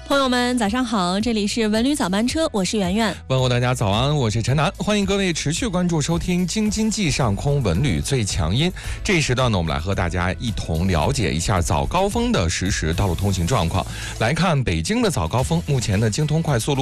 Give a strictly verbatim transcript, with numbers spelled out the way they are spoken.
朋友们早上好，这里是文旅早班车，我是圆圆。 问候大家早安，我是陈楠，欢迎各位持续关注收听京津冀上空文旅最强音。这一时段呢，我们来和大家一同了解一下早高峰的实时道路通行状况。来看北京的早高峰，目前呢京通快速路